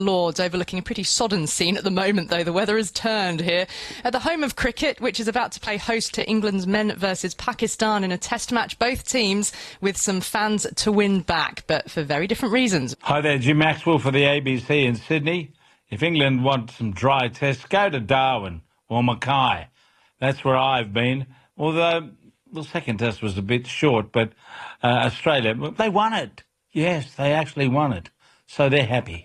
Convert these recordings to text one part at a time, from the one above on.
Lords, overlooking a pretty sodden scene at the moment, though. The weather has turned here at the home of cricket, which is about to play host to England's men versus Pakistan in a test match. Both teams with some fans to win back, but for very different reasons. Hi there, Jim Maxwell for the ABC in Sydney. If England want some dry tests, go to Darwin or Mackay. That's where I've been. Although the second test was a bit short, but Australia, they won it. Yes, they actually won it. So they're happy.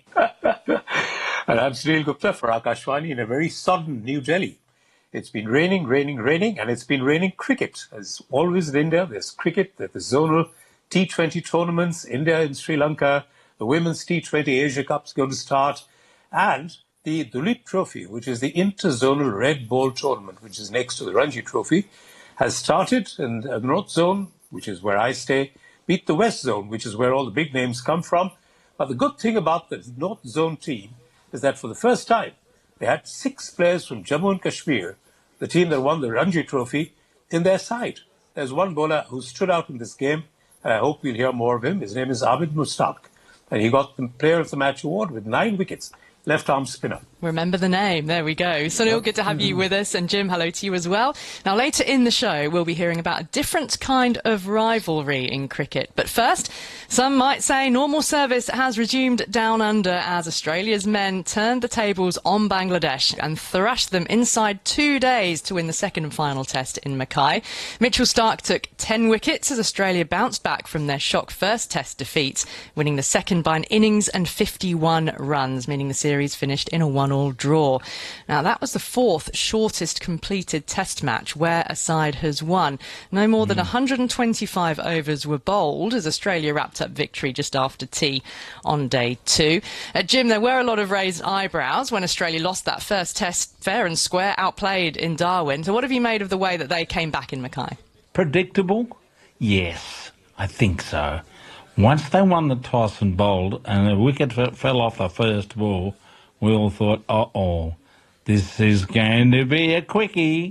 And I'm Sunil Gupta for Akashvani in a very sodden New Delhi. It's been raining, and it's been raining cricket. As always in India, there's cricket, there's the zonal T20 tournaments, India and Sri Lanka, the Women's T20 Asia Cup's going to start, and the Duleep Trophy, which is the interzonal red ball tournament, which is next to the Ranji Trophy, has started, and the North Zone, which is where I stay, beat the West Zone, which is where all the big names come from. But the good thing about the North Zone team is that for the first time, they had 6 players from Jammu and Kashmir, the team that won the Ranji Trophy, in their side. There's one bowler who stood out in this game, and I hope we'll hear more of him. His name is Abid Mustaq, and he got the Player of the Match award with 9 wickets. Left-arm spinner. Remember the name. There we go. Sunil, good to have you with us. And Jim, hello to you as well. Now, later in the show, we'll be hearing about a different kind of rivalry in cricket. But first, some might say normal service has resumed down under as Australia's men turned the tables on Bangladesh and thrashed them inside 2 days to win the second and final test in Mackay. Mitchell Starc took 10 wickets as Australia bounced back from their shock first test defeat, winning the second by an innings and 51 runs, meaning the series finished in a 1-all draw. Now, that was the 4th shortest completed test match where a side has won. No more than 125 overs were bowled as Australia wrapped up victory just after tea on day 2. Jim, there were a lot of raised eyebrows when Australia lost that first test fair and square, outplayed in Darwin. So what have you made of the way that they came back in Mackay? Predictable? Yes, I think so. Once they won the toss and bowled and the wicket fell off the first ball, we all thought, uh-oh, this is going to be a quickie.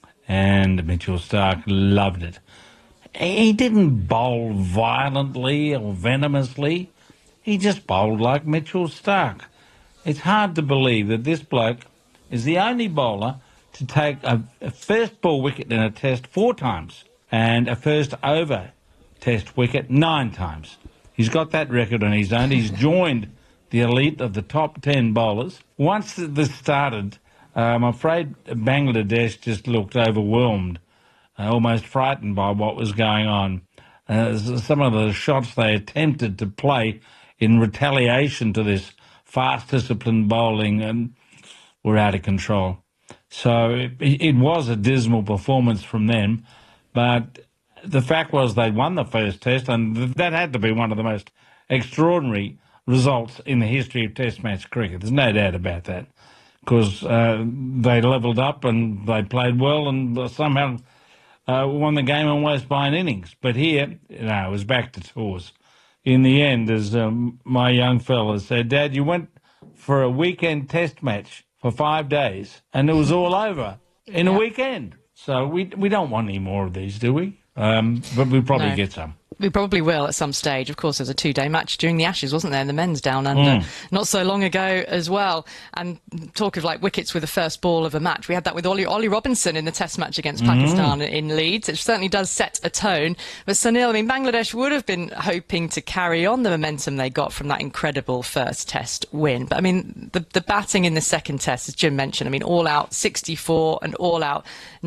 And Mitchell Starc loved it. He didn't bowl violently or venomously. He just bowled like Mitchell Starc. It's hard to believe that this bloke is the only bowler to take a first ball wicket in a test 4 times and a first over test wicket 9 times. He's got that record on his own. He's joined the elite of the top 10 bowlers. Once this started, I'm afraid Bangladesh just looked overwhelmed, almost frightened by what was going on. Some of the shots they attempted to play in retaliation to this fast, disciplined bowling and were out of control. So it was a dismal performance from them, but the fact was they won the first test, and that had to be one of the most extraordinary results in the history of Test match cricket. There's no doubt about that, because they levelled up and they played well and somehow won the game almost by an innings. But here, it was back to tours. In the end, as my young fella said, Dad, you went for a weekend Test match for 5 days and it was all over in a weekend. So we don't want any more of these, do we? But we'll probably get some. We probably will at some stage. Of course, there's a 2-day match during the Ashes, wasn't there? And the men's down under not so long ago as well. And talk of like wickets with the first ball of a match. We had that with Ollie Robinson in the test match against Pakistan in Leeds. It certainly does set a tone. But Sunil, I mean, Bangladesh would have been hoping to carry on the momentum they got from that incredible first test win. But I mean, the batting in the second test, as Jim mentioned, I mean, all out 64 and all out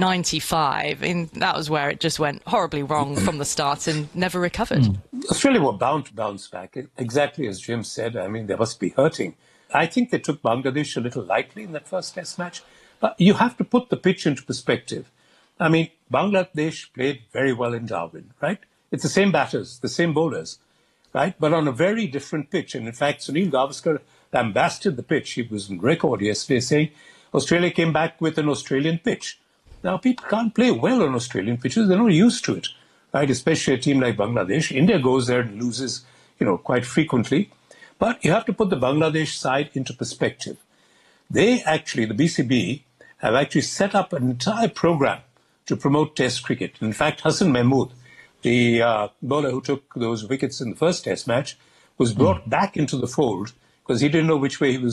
95. I mean, that was where it just went horribly wrong from the start and never recovered. Australia were bound to bounce back, exactly as Jim said. I mean, they must be hurting. I think they took Bangladesh a little lightly in that first test match. But you have to put the pitch into perspective. I mean, Bangladesh played very well in Darwin, right? It's the same batters, the same bowlers, right? But on a very different pitch. And in fact, Sunil Gavaskar lambasted the pitch. He was on record yesterday saying Australia came back with an Australian pitch. Now, people can't play well on Australian pitches. They're not used to it. Right, especially a team like Bangladesh. India goes there and loses, quite frequently. But you have to put the Bangladesh side into perspective. They actually, the BCB, have actually set up an entire program to promote Test cricket. In fact, Hassan Mahmood, the bowler who took those wickets in the first Test match, was brought back into the fold because he didn't know which way he was